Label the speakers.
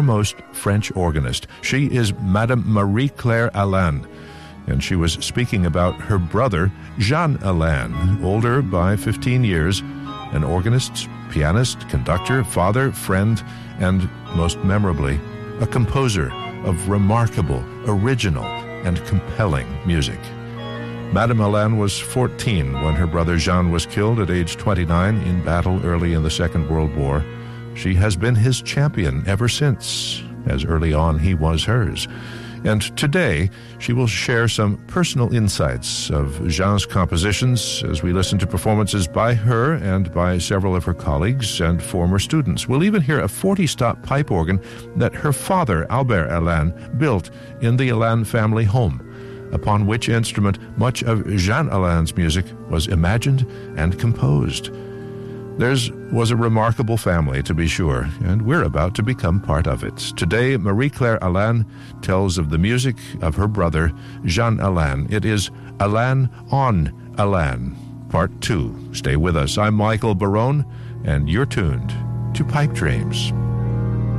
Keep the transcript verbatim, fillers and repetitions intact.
Speaker 1: foremost French organist. She is Madame Marie-Claire Alain, and she was speaking about her brother, Jean Alain, older by fifteen years, an organist, pianist, conductor, father, friend, and, most memorably, a composer of remarkable, original, and compelling music. Madame Alain was fourteen when her brother Jean was killed at age twenty-nine in battle early in the Second World War. She has been his champion ever since, as early on he was hers. And today, she will share some personal insights of Jean's compositions as we listen to performances by her and by several of her colleagues and former students. We'll even hear a forty-stop pipe organ that her father, Albert Alain, built in the Alain family home, upon which instrument much of Jean Alain's music was imagined and composed. Theirs was a remarkable family, to be sure, and we're about to become part of it. Today, Marie-Claire Alain tells of the music of her brother, Jean Alain. It is Alain on Alain, Part two. Stay with us. I'm Michael Barone, and you're tuned to Pipe Dreams.